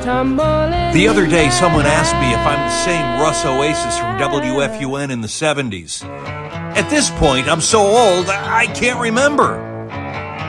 The other day, someone asked me if I'm the same Russ Oasis from WFUN in the 70s. At this point, I'm so old, I can't remember.